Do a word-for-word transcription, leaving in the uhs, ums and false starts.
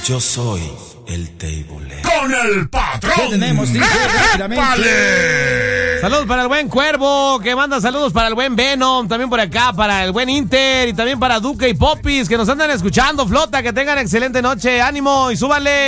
Yo soy el table. Con el patrón. ¿Qué tenemos? Sí, ¡Épale! Saludos para el buen Cuervo, que manda saludos para el buen Venom, también por acá para el buen Inter y también para Duque y Popis, que nos andan escuchando, flota, que tengan excelente noche, ánimo y súbanle.